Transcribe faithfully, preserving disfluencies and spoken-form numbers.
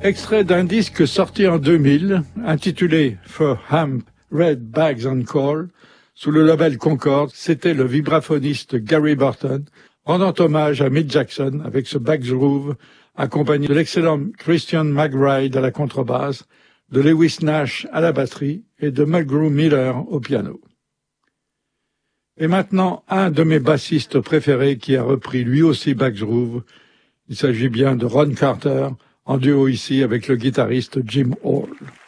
Extrait d'un disque sorti en deux mille, intitulé For Hemp, Red Bags and Coal, sous le label Concorde, c'était le vibraphoniste Gary Burton, rendant hommage à Mick Jackson avec ce back groove, accompagné de l'excellent Christian McBride à la contrebasse, de Lewis Nash à la batterie et de Mulgrew Miller au piano. Et maintenant, un de mes bassistes préférés qui a repris lui aussi back groove. Il s'agit bien de Ron Carter, en duo ici avec le guitariste Jim Hall.